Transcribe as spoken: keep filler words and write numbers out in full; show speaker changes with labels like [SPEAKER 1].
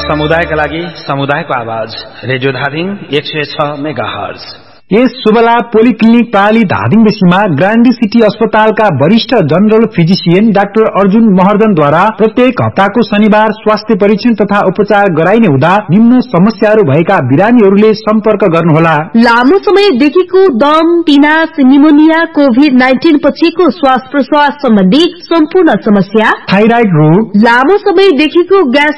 [SPEAKER 1] समुदायका लागि समुदायको आवाज रेडियो धादिङ एक सय छ मेगा हर्ज।
[SPEAKER 2] यस शुभलाभ पोलिक्लिनिक प्राली धादिङ बेसीमा ग्रान्डी सिटी अस्पतालका वरिष्ठ जनरल फिजिशियन डाक्टर अर्जुन महर्जनद्वारा प्रत्येक हप्ताको शनिबार स्वास्थ्य परीक्षण तथा उपचार गराइने हुँदा निम्न समस्याहरू भएका बिरामीहरूले सम्पर्क गर्नुहोला।
[SPEAKER 3] लामो समयदेखिको दम, पिनास, निमोनिया, कोभिड नाइन्टीन पछिको श्वास प्रश्वास सम्बन्धी सम्पूर्ण समस्या,
[SPEAKER 2] थाइराइड रोग,
[SPEAKER 3] लामो समयदेखिको ग्यास